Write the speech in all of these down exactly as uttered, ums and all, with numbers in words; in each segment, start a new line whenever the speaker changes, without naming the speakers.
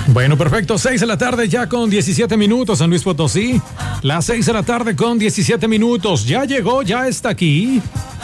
Bueno, perfecto. seis de la tarde ya con diecisiete minutos, San Luis Potosí. Las seis de la tarde con diecisiete minutos. Ya llegó, ya está aquí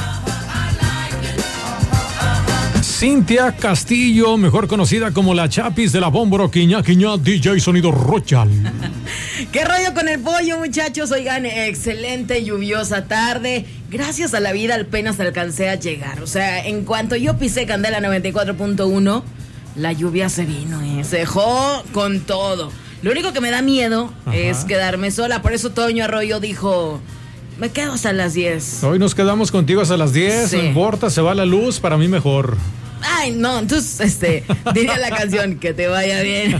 Cintia Castillo, mejor conocida como la Chapis de la Bómbora Quiña Quiña, D J Sonido Rochal.
¿Qué rollo con el pollo, muchachos? Oigan, excelente lluviosa tarde. Gracias a la vida apenas alcancé a llegar. O sea, en cuanto yo pisé Candela noventa y cuatro punto uno, la lluvia se vino, ¿eh? Se dejó con todo. Lo único que me da miedo Ajá. es quedarme sola. Por eso Toño Arroyo dijo... Me quedo hasta las diez.
Hoy nos quedamos contigo hasta las diez. Sí. No importa, se va la luz, para mí mejor.
Ay, no, entonces, este, diría la canción, que te vaya bien.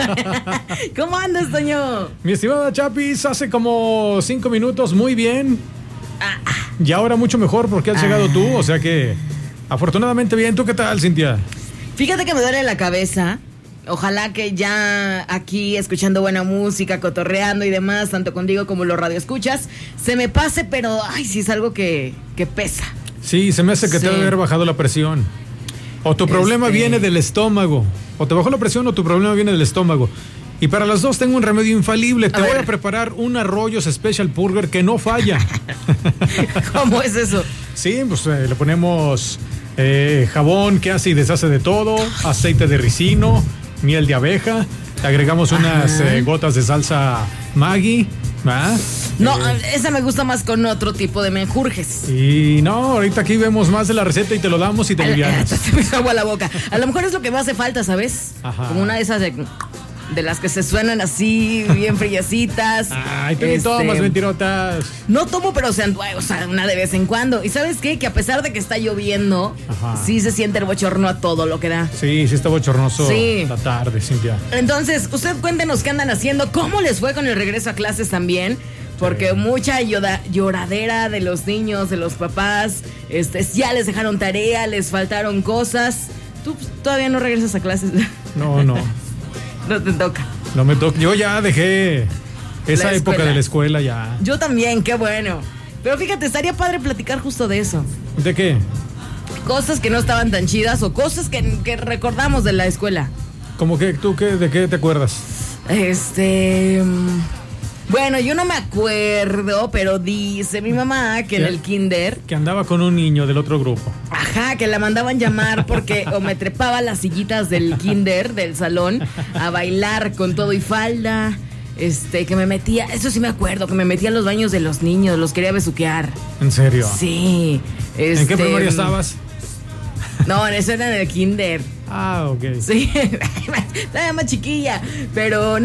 ¿Cómo andas, Toño?
Mi estimada Chapis, hace como cinco minutos, muy bien. Ah. Y ahora mucho mejor porque has ah. llegado tú, o sea que, afortunadamente bien. ¿Tú qué tal, Cintia?
Fíjate que me duele la cabeza. Ojalá que ya aquí escuchando buena música, cotorreando y demás, tanto contigo como los radioescuchas, se me pase, pero ay, sí es algo que, que pesa.
Sí, se me hace que sí. te debe haber bajado la presión. O tu problema este... viene del estómago. O te bajó la presión o tu problema viene del estómago. Y para las dos tengo un remedio infalible. Te a voy ver. a preparar un Arroyos Special Burger que no falla.
¿Cómo es eso?
Sí, pues eh, le ponemos eh, jabón que hace y deshace de todo, aceite de ricino, miel de abeja, le agregamos unas eh, gotas de salsa Maggi. ¿Ah?
No, eh. esa me gusta más con otro tipo de menjurjes.
Y no, ahorita aquí vemos más de la receta y te lo damos y te alivianas.
Se me hizo agua a la boca. A lo mejor es lo que me hace falta, ¿sabes?
Ajá.
Como una de esas de, de las que se suenan así, bien friecitas.
Ay, te este, tomas mentirotas.
No tomo, pero se antoja, o sea, una de vez en cuando. ¿Y sabes qué? Que a pesar de que está lloviendo, Ajá. sí se siente el bochorno a todo lo que da.
Sí, sí está bochornoso
sí.
la tarde, Cintia.
Entonces, usted cuéntenos qué andan haciendo, cómo les fue con el regreso a clases también. Porque sí. mucha lloda, lloradera de los niños, de los papás, este, ya les dejaron tarea, les faltaron cosas. Tú todavía no regresas a clases.
No, no.
No te toca.
No me toca. Yo ya dejé esa época de la escuela ya.
Yo también, qué bueno. Pero fíjate, estaría padre platicar justo de eso.
¿De qué?
Cosas que no estaban tan chidas o cosas que, que recordamos de la escuela.
¿Cómo que tú qué, de qué te acuerdas?
Este... Bueno, yo no me acuerdo, pero dice mi mamá que en el kinder...
Que andaba con un niño del otro grupo.
Ajá, que la mandaban llamar porque o me trepaba las sillitas del kinder, del salón, a bailar con todo y falda. Este, que me metía, eso sí me acuerdo, que me metía a los baños de los niños, los quería besuquear.
¿En serio?
Sí. Este,
¿En qué primaria estabas?
No, eso era en el kinder.
Ah, ok.
Sí, estaba más chiquilla, pero...